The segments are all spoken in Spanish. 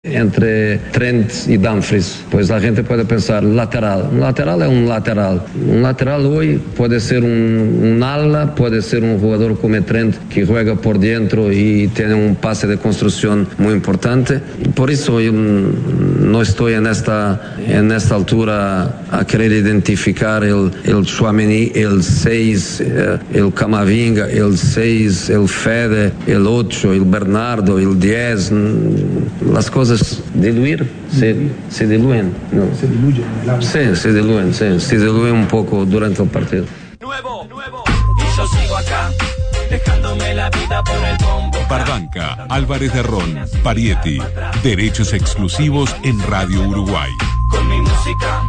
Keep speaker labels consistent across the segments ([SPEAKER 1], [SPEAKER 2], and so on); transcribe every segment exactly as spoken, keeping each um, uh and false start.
[SPEAKER 1] Entre Trent y Dumfries, pues la gente puede pensar lateral. Un lateral es un lateral. Un lateral hoy puede ser un, un ala, puede ser un jugador como Trent que juega por dentro y tiene un pase de construcción muy importante. Por eso yo no estoy en esta, en esta altura a querer identificar el, el Tchouaméni, el seis, el Camavinga, el seis, el Fede, el ocho, el Bernardo, el diez. Las cosas diluir, se, se diluyen. ¿No?
[SPEAKER 2] Se diluyen.
[SPEAKER 1] Sí, se diluyen, sí, se diluyen un poco durante el partido.
[SPEAKER 3] Nuevo, nuevo, y yo sigo acá, dejándome la vida por el bombo.
[SPEAKER 4] Barbanca, Álvarez de Ron, Parietti, derechos exclusivos en Radio Uruguay.
[SPEAKER 3] Con mi música,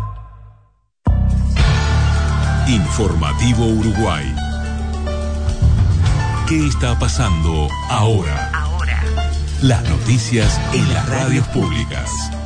[SPEAKER 4] Informativo Uruguay. ¿Qué está pasando ahora? Las noticias en las radios públicas.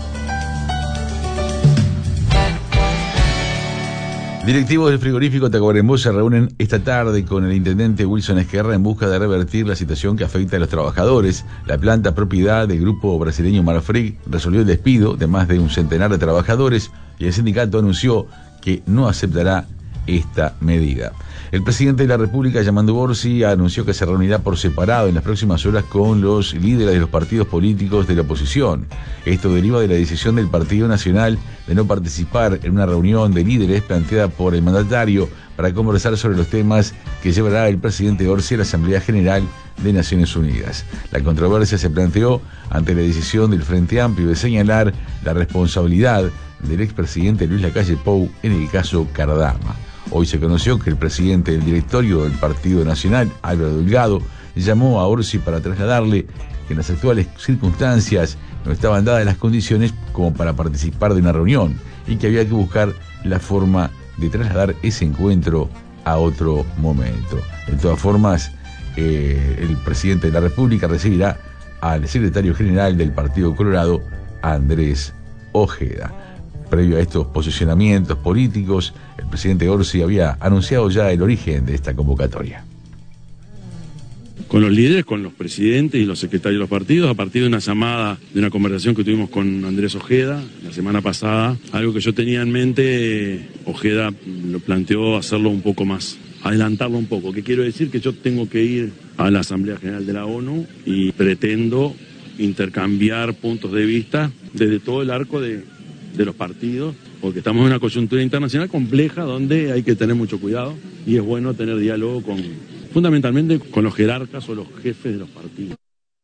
[SPEAKER 5] Directivos del frigorífico Tacuarembó se reúnen esta tarde con el intendente Wilson Esquerra en busca de revertir la situación que afecta a los trabajadores. La planta propiedad del grupo brasileño Marfrig resolvió el despido de más de un centenar de trabajadores y el sindicato anunció que no aceptará esta medida. El presidente de la República, Yamandu Orsi, anunció que se reunirá por separado en las próximas horas con los líderes de los partidos políticos de la oposición. Esto deriva de la decisión del Partido Nacional de no participar en una reunión de líderes planteada por el mandatario para conversar sobre los temas que llevará el presidente Orsi a la Asamblea General de Naciones Unidas. La controversia se planteó ante la decisión del Frente Amplio de señalar la responsabilidad del expresidente Luis Lacalle Pou en el caso Cardama. Hoy se conoció que el presidente del directorio del Partido Nacional, Álvaro Delgado, llamó a Orsi para trasladarle que en las actuales circunstancias no estaban dadas las condiciones como para participar de una reunión y que había que buscar la forma de trasladar ese encuentro a otro momento. De todas formas, eh, el presidente de la República recibirá al secretario general del Partido Colorado, Andrés Ojeda. Previo a estos posicionamientos políticos, el presidente Orsi había anunciado ya el origen de esta convocatoria.
[SPEAKER 6] Con los líderes, con los presidentes y los secretarios de los partidos, a partir de una llamada, de una conversación que tuvimos con Andrés Ojeda la semana pasada, algo que yo tenía en mente, Ojeda lo planteó hacerlo un poco más, adelantarlo un poco. ¿Qué quiero decir? Que yo tengo que ir a la Asamblea General de la ONU y pretendo intercambiar puntos de vista desde todo el arco de... de los partidos, porque estamos en una coyuntura internacional compleja donde hay que tener mucho cuidado y es bueno tener diálogo con, fundamentalmente con los jerarcas o los jefes de los partidos.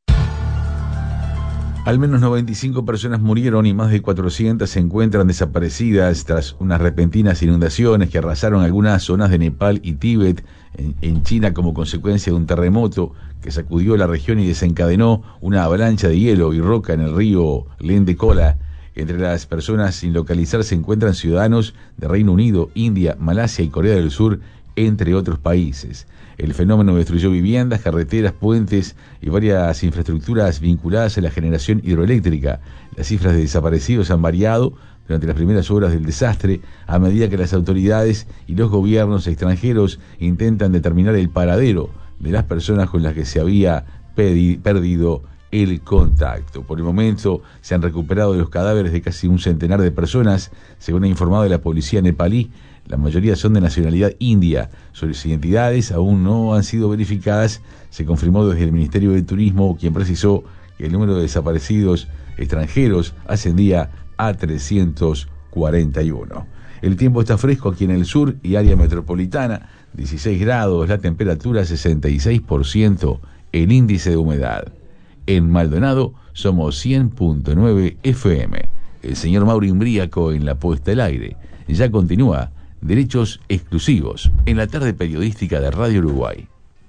[SPEAKER 5] Al menos noventa y cinco personas murieron y más de cuatrocientas se encuentran desaparecidas tras unas repentinas inundaciones que arrasaron algunas zonas de Nepal y Tíbet en, en China como consecuencia de un terremoto que sacudió la región y desencadenó una avalancha de hielo y roca en el río Lendekola. Entre las personas sin localizar se encuentran ciudadanos de Reino Unido, India, Malasia y Corea del Sur, entre otros países. El fenómeno destruyó viviendas, carreteras, puentes y varias infraestructuras vinculadas a la generación hidroeléctrica. Las cifras de desaparecidos han variado durante las primeras horas del desastre a medida que las autoridades y los gobiernos extranjeros intentan determinar el paradero de las personas con las que se había pedi- perdido el contacto. Por el momento se han recuperado los cadáveres de casi un centenar de personas, según ha informado la policía nepalí. La mayoría son de nacionalidad india. Sus identidades aún no han sido verificadas. Se confirmó desde el Ministerio de Turismo, quien precisó que el número de desaparecidos extranjeros ascendía a trescientos cuarenta y uno. El tiempo está fresco aquí en el sur y área metropolitana, dieciséis grados, la temperatura sesenta y seis por ciento, el índice de humedad. En Maldonado somos cien punto nueve F M. El señor Mauro Imbríaco en la puesta al aire. Ya continúa Derechos Exclusivos en la tarde periodística de Radio Uruguay.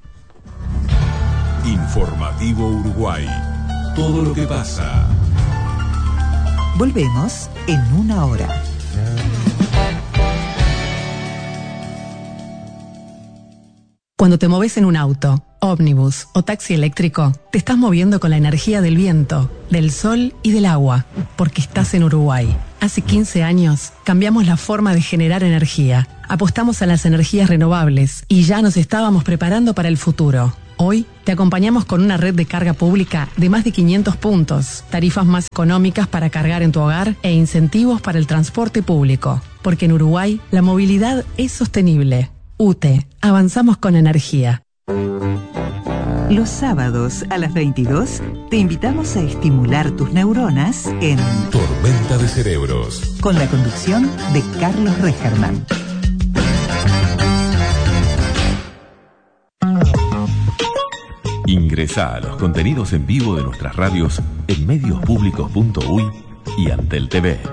[SPEAKER 4] Informativo Uruguay. Todo lo que pasa.
[SPEAKER 7] Volvemos en una hora.
[SPEAKER 8] Cuando te moves en un auto, ómnibus o taxi eléctrico, te estás moviendo con la energía del viento, del sol y del agua, porque estás en Uruguay. Hace quince años cambiamos la forma de generar energía, apostamos a las energías renovables y ya nos estábamos preparando para el futuro. Hoy te acompañamos con una red de carga pública de más de quinientos puntos, tarifas más económicas para cargar en tu hogar e incentivos para el transporte público. Porque en Uruguay la movilidad es sostenible. U T E, avanzamos con energía.
[SPEAKER 2] Los sábados a las veintidós te invitamos a estimular tus neuronas en
[SPEAKER 4] Tormenta de Cerebros,
[SPEAKER 2] con la conducción de Carlos Regerman.
[SPEAKER 7] Ingresá a los contenidos en vivo de nuestras radios en mediospublicos punto uy y Antel T V.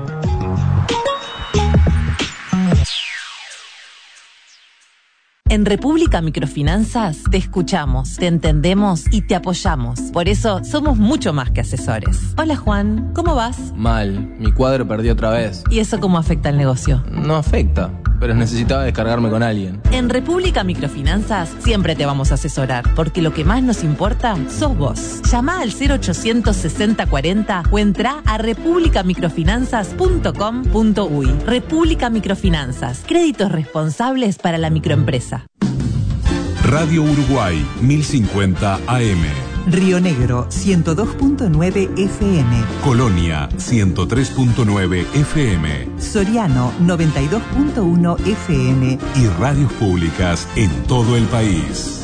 [SPEAKER 9] En República Microfinanzas te escuchamos, te entendemos y te apoyamos. Por eso somos mucho más que asesores. Hola Juan, ¿cómo vas?
[SPEAKER 10] Mal, mi cuadro perdió otra vez.
[SPEAKER 9] ¿Y eso cómo afecta al negocio?
[SPEAKER 10] No afecta, pero necesitaba descargarme con alguien.
[SPEAKER 9] En República Microfinanzas siempre te vamos a asesorar, porque lo que más nos importa sos vos. Llama al cero ochocientos sesenta cuarenta o entra a república microfinanzas punto com punto uy. República Microfinanzas, créditos responsables para la microempresa.
[SPEAKER 4] Radio Uruguay mil cincuenta A M,
[SPEAKER 2] Río Negro ciento dos punto nueve F M,
[SPEAKER 4] Colonia ciento tres punto nueve F M,
[SPEAKER 2] Soriano noventa y dos punto uno F M
[SPEAKER 4] y radios públicas en todo el país.